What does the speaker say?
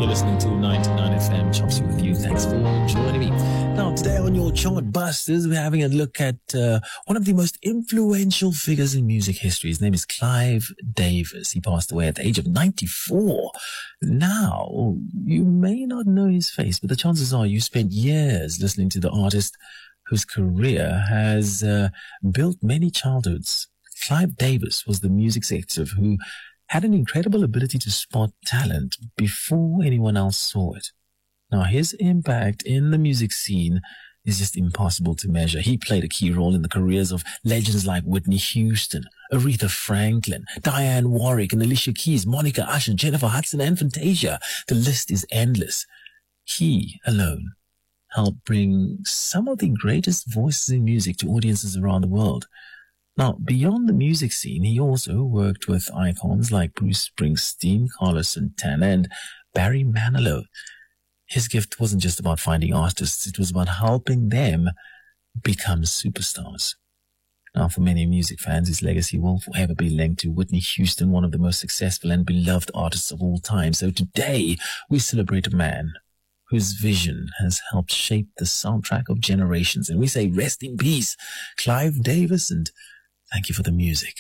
You're listening to 99 FM, Chopsy with you. Thanks for joining me. Now, today on your Chart Busters, we're having a look at one of the most influential figures in music history. His name is Clive Davis. He passed away at the age of 94. Now, you may not know his face, but the chances are you spent years listening to the artist whose career has built many childhoods. Clive Davis was the music executive who had an incredible ability to spot talent before anyone else saw it. Now, his impact in the music scene is just impossible to measure. He played a key role in the careers of legends like Whitney Houston, Aretha Franklin, Diane Warwick, and Alicia Keys, Monica Usher, Jennifer Hudson, and Fantasia. The list is endless. He alone helped bring some of the greatest voices in music to audiences around the world. Now, beyond the music scene, he also worked with icons like Bruce Springsteen, Carlos Santana, and Barry Manilow. His gift wasn't just about finding artists, it was about helping them become superstars. Now, for many music fans, his legacy will forever be linked to Whitney Houston, one of the most successful and beloved artists of all time. So today, we celebrate a man whose vision has helped shape the soundtrack of generations. And we say, rest in peace, Clive Davis, and thank you for the music.